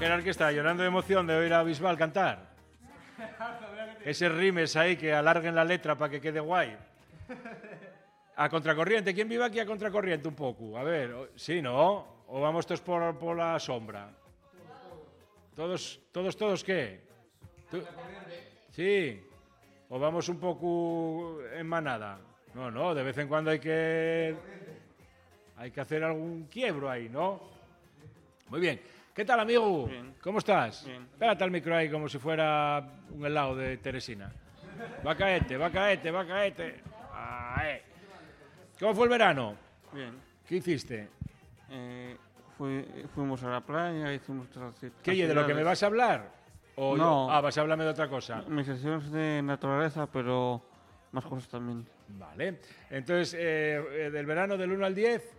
Gerard, ¿qué está? ¿Llorando de emoción de oír a Bisbal cantar? Ese rimes ahí que alarguen la letra para que quede guay. A contracorriente. ¿Quién vive aquí a contracorriente un poco? A ver, ¿sí, no? ¿O vamos todos por la sombra? ¿Todos qué? ¿Sí? ¿O vamos un poco en manada? No, de vez en cuando hay que hacer algún quiebro ahí, ¿no? Muy bien. ¿Qué tal, amigo? Bien. ¿Cómo estás? Bien. Espérate al micro ahí como si fuera un helado de Teresina. Va a caerte. Ahí. ¿Cómo fue el verano? Bien. ¿Qué hiciste? Fuimos a la playa, hicimos otras ¿Qué, de lo que me vas a hablar? ¿O no. vas a hablarme de otra cosa? Mis sesiones de naturaleza, pero más cosas también. Vale. Entonces, del verano del 1 al 10...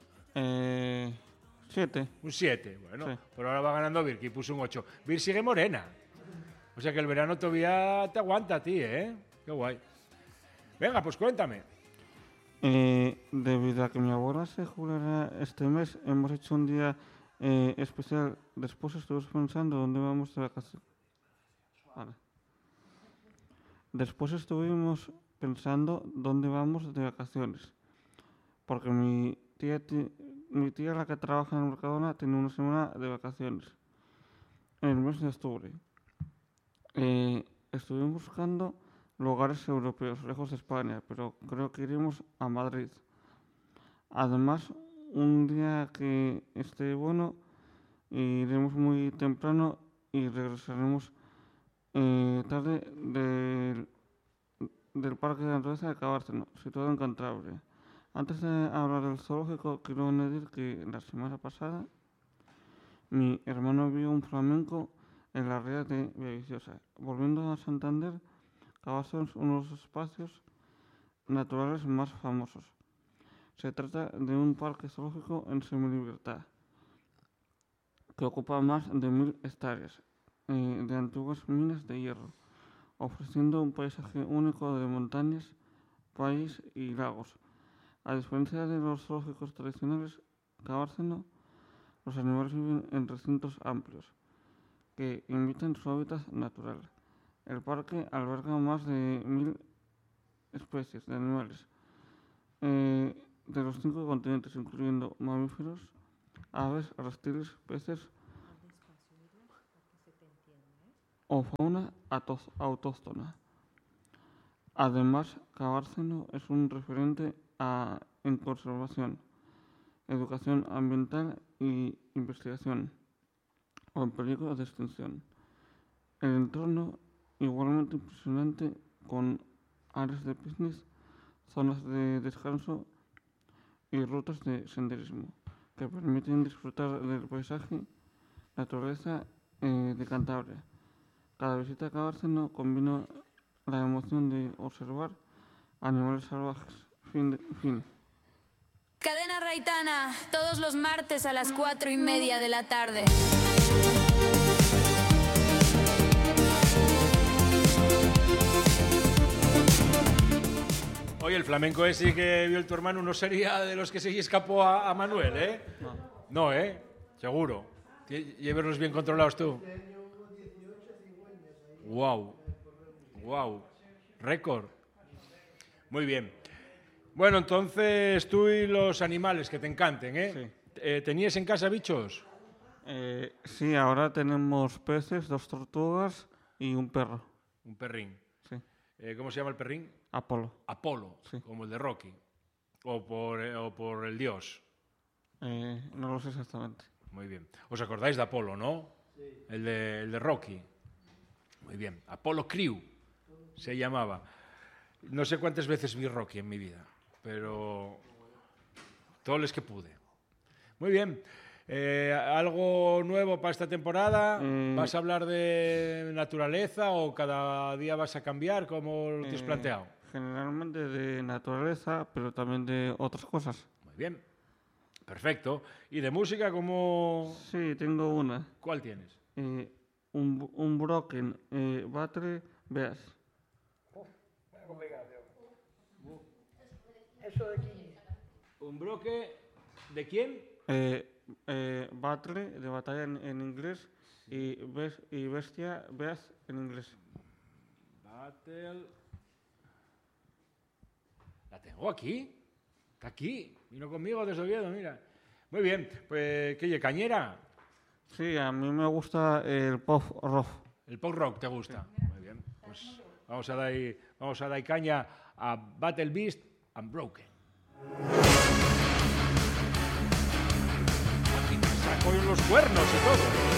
7. Un 7, bueno. Sí. Pero ahora va ganando Vir, que puso un 8. Vir sigue morena. O sea que el verano todavía te aguanta a ti, ¿eh? Qué guay. Venga, pues cuéntame. Debido a que mi abuela se jubilará este mes, hemos hecho un día especial. Después estuvimos pensando dónde vamos de vacaciones. Vale. Después estuvimos pensando dónde vamos de vacaciones. Porque mi tía, la que trabaja en el Mercadona, tiene una semana de vacaciones en el mes de octubre. Estuvimos buscando lugares europeos, lejos de España, pero creo que iremos a Madrid. Además, un día que esté bueno, iremos muy temprano y regresaremos tarde del Parque de Naturaleza de Cabárceno, situado en Cantabria. Antes de hablar del zoológico, quiero añadir que la semana pasada mi hermano vio un flamenco en la ría de Villaviciosa. Volviendo a Santander, Cabárceno es uno de los espacios naturales más famosos. Se trata de un parque zoológico en semilibertad que ocupa más de 1000 hectáreas de antiguas minas de hierro, ofreciendo un paisaje único de montañas, valles y lagos. A diferencia de los zoológicos tradicionales, Cabárceno, los animales viven en recintos amplios que imitan su hábitat natural. El parque alberga más de 1000 especies de animales de los 5 continentes, incluyendo mamíferos, aves, reptiles, peces o fauna autóctona. Además, Cabárceno es un referente en conservación, educación ambiental y investigación, o en peligro de extinción. El entorno igualmente impresionante, con áreas de picnic, zonas de descanso y rutas de senderismo que permiten disfrutar del paisaje, naturaleza de Cantabria. Cada visita a Cabárceno combina la emoción de observar animales salvajes. Fin. Cadena Raitana, todos los martes a las 4:30 de la tarde. Oye, el flamenco ese que vio tu hermano no sería de los que se escapó a Manuel, ¿eh? No, ¿eh? Seguro. Llevarlos bien controlados tú. Wow. Récord. Muy bien. Bueno, entonces tú y los animales que te encanten, ¿eh? Sí. ¿Tenías en casa bichos? Sí, ahora tenemos peces, 2 tortugas y un perro. Un perrín. Sí. ¿Cómo se llama el perrín? Apolo. Apolo, sí. Como el de Rocky. O por el dios. No lo sé exactamente. Muy bien. ¿Os acordáis de Apolo, no? Sí. El de Rocky. Muy bien. Apolo Crew se llamaba. No sé cuántas veces vi Rocky en mi vida, pero todos los que pude. Muy bien. ¿Algo nuevo para esta temporada? ¿Vas a hablar de naturaleza o cada día vas a cambiar? ¿Cómo lo te has planteado? Generalmente de naturaleza, pero también de otras cosas. Muy bien. Perfecto. ¿Y de música cómo...? Sí, tengo una. ¿Cuál tienes? Un Broken Battery Bass. ¿Eso de quién? ¿Un bloque de quién? Battle, de batalla en inglés, y Bestia, Beast en inglés. Battle. La tengo aquí. Está aquí. Vino conmigo desde Oviedo, mira. Muy bien. Pues, ¿qué? ¿Cañera? Sí, a mí me gusta el pop rock. El pop rock te gusta. Muy bien. Pues vamos a dar caña a Battle Beast Unbroken. Aquí te saco los cuernos y todo.